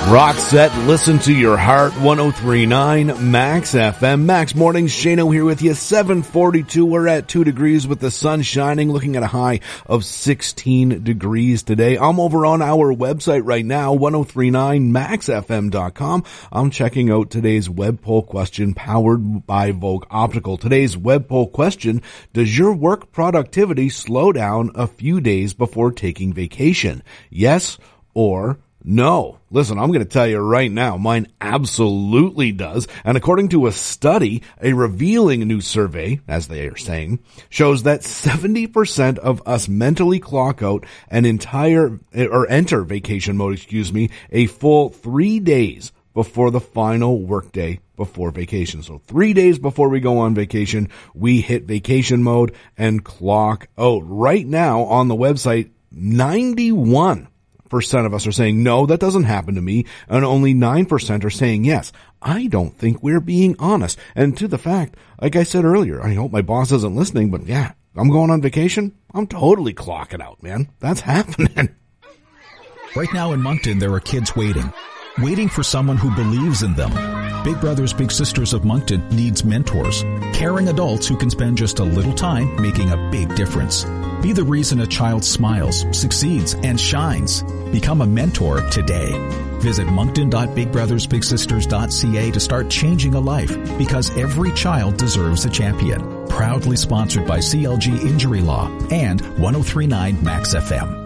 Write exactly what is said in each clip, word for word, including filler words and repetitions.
Rock set, listen to your heart, one oh three point nine Max F M. Max Mornings, Shano here with you, seven forty-two. We're at two degrees with the sun shining, looking at a high of sixteen degrees today. I'm over on our website right now, ten thirty-nine max f m dot com. I'm checking out today's web poll question powered by Vogue Optical. Today's web poll question, does your work productivity slow down a few days before taking vacation? Yes or no? Listen, I'm going to tell you right now, mine absolutely does. And according to a study, a revealing new survey, as they are saying, shows that seventy percent of us mentally clock out an entire, or enter vacation mode, excuse me, a full three days before the final workday before vacation. So three days before we go on vacation, we hit vacation mode and clock out. Right now on the website, ninety-one percent of us are saying, no, that doesn't happen to me, and only nine percent are saying yes. I don't think we're being honest. And to the fact, like I said earlier, I hope my boss isn't listening, but yeah, I'm going on vacation, I'm totally clocking out, man. That's happening. Right now in Moncton, there are kids waiting. Waiting for someone who believes in them. Big Brothers Big Sisters of Moncton needs mentors. Caring adults who can spend just a little time making a big difference. Be the reason a child smiles, succeeds, and shines. Become a mentor today. Visit moncton dot big brothers big sisters dot c a to start changing a life, because every child deserves a champion. Proudly sponsored by C L G Injury Law and ten thirty-nine Max F M.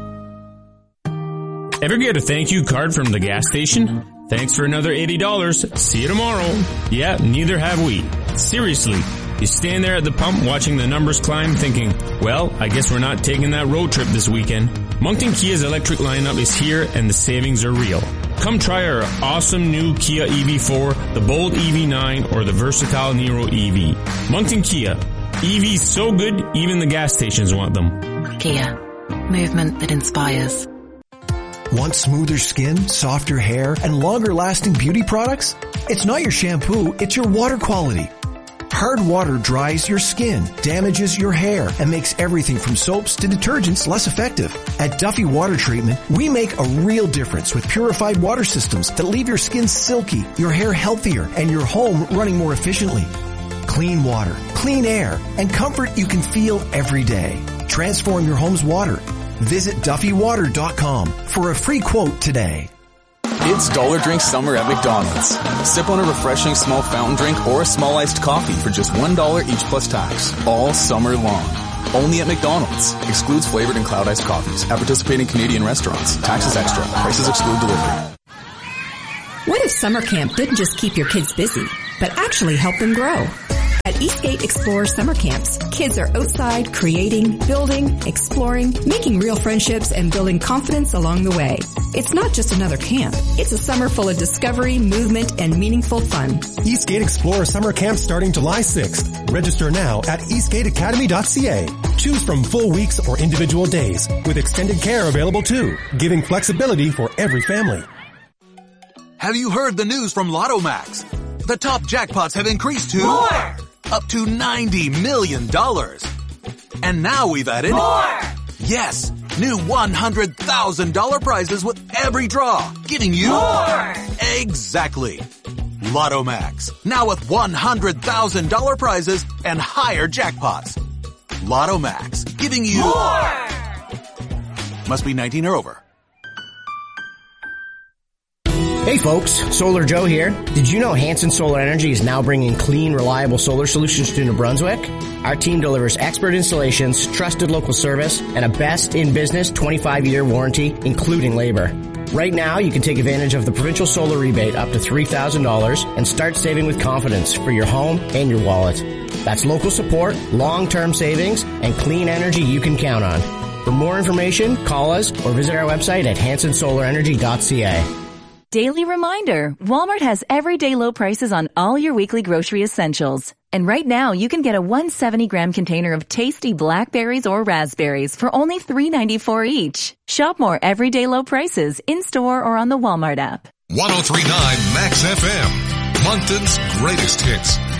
Ever get a thank you card from the gas station? Thanks for another eighty dollars. See you tomorrow. Yeah, neither have we. Seriously. You stand there at the pump watching the numbers climb thinking, well, I guess we're not taking that road trip this weekend. Moncton Kia's electric lineup is here and the savings are real. Come try our awesome new Kia E V four, the bold E V nine, or the versatile Niro E V. Moncton Kia. E Vs so good, even the gas stations want them. Kia. Movement that inspires. Want smoother skin, softer hair, and longer-lasting beauty products? It's not your shampoo, it's your water quality. Hard water dries your skin, damages your hair, and makes everything from soaps to detergents less effective. At Duffy Water Treatment, we make a real difference with purified water systems that leave your skin silky, your hair healthier, and your home running more efficiently. Clean water, clean air, and comfort you can feel every day. Transform your home's water. Visit duffy water dot com for a free quote today. It's Dollar Drink Summer at McDonald's. Sip on a refreshing small fountain drink or a small iced coffee for just one dollar each plus tax, all summer long. Only at McDonald's. Excludes flavored and cloud iced coffees at participating Canadian restaurants. Taxes extra. Prices exclude delivery. What if summer camp didn't just keep your kids busy, but actually help them grow? At Eastgate Explorer Summer Camps, kids are outside, creating, building, exploring, making real friendships, and building confidence along the way. It's not just another camp. It's a summer full of discovery, movement, and meaningful fun. Eastgate Explorer Summer Camp starting July sixth. Register now at eastgate academy dot c a. Choose from full weeks or individual days, with extended care available too, giving flexibility for every family. Have you heard the news from Lotto Max? The top jackpots have increased to more! Up to ninety million dollars. And now we've added more! Yes, new one hundred thousand dollars prizes with every draw, giving you more! Exactly. Lotto Max, now with one hundred thousand dollars prizes and higher jackpots. Lotto Max, giving you more! Must be nineteen or over. Hey folks, Solar Joe here. Did you know Hanson Solar Energy is now bringing clean, reliable solar solutions to New Brunswick? Our team delivers expert installations, trusted local service, and a best-in-business twenty-five year warranty, including labor. Right now, you can take advantage of the provincial solar rebate up to three thousand dollars and start saving with confidence for your home and your wallet. That's local support, long-term savings, and clean energy you can count on. For more information, call us or visit our website at hanson solar energy dot c a. Daily reminder, Walmart has everyday low prices on all your weekly grocery essentials. And right now, you can get a one hundred seventy gram container of tasty blackberries or raspberries for only three ninety-four each. Shop more everyday low prices in-store or on the Walmart app. ten thirty-nine Max F M, Moncton's greatest hits.